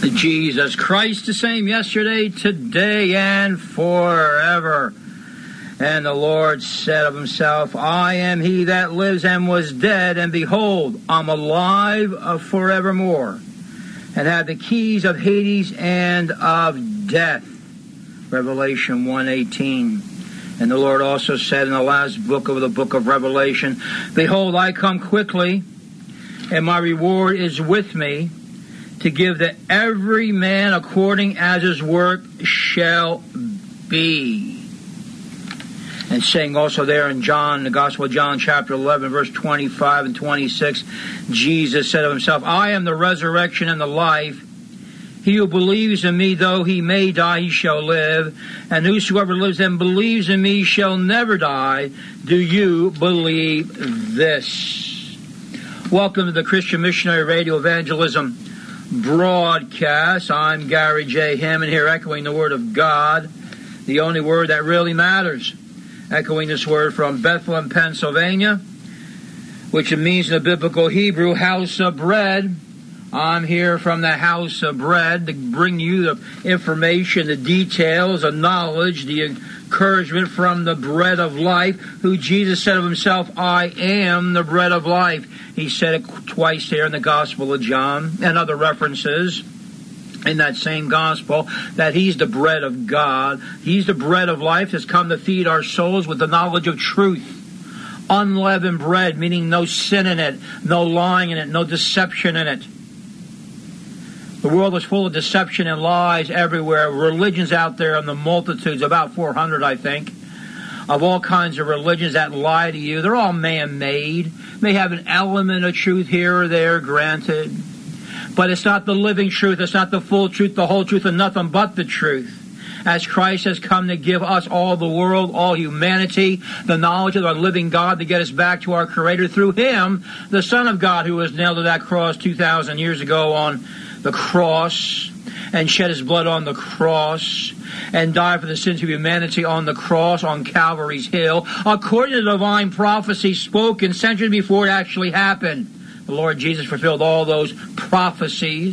Jesus Christ the same yesterday, today, and forever. And the Lord said of himself, I am he that lives and was dead, and behold, I'm alive forevermore, and have the keys of Hades and of death. Revelation 1:18. And the Lord also said in the last book of the book of Revelation, behold, I come quickly, and my reward is with me, to give to every man according as his work shall be. And saying also there in John, the Gospel of John, chapter 11, verse 25 and 26, Jesus said of himself, I am the resurrection and the life. He who believes in me, though he may die, he shall live. And whosoever lives and believes in me shall never die. Do you believe this? Welcome to the Christian Missionary Radio Evangelism broadcast. I'm Gary J. Hammond here, echoing the Word of God, the only Word that really matters. Echoing this word from Bethlehem, Pennsylvania, which it means in the biblical Hebrew, house of bread. I'm here from the house of bread to bring you the information, the details, the knowledge, the encouragement from the bread of life, who Jesus said of himself, I am the bread of life. He said it twice here in the Gospel of John, and other references in that same gospel, that he's the bread of God. He's the bread of life that's come to feed our souls with the knowledge of truth. Unleavened bread, meaning no sin in it, no lying in it, no deception in it. The world is full of deception and lies everywhere. Religions out there in the multitudes, about 400, I think, of all kinds of religions that lie to you. They're all man-made. May have an element of truth here or there, granted. But it's not the living truth, it's not the full truth, the whole truth, and nothing but the truth. As Christ has come to give us all the world, all humanity, the knowledge of our living God, to get us back to our Creator through Him, the Son of God, who was nailed to that cross 2,000 years ago on the cross, and shed His blood on the cross, and died for the sins of humanity on the cross, on Calvary's Hill, according to the divine prophecy spoken centuries before it actually happened. The Lord Jesus fulfilled all those prophecies.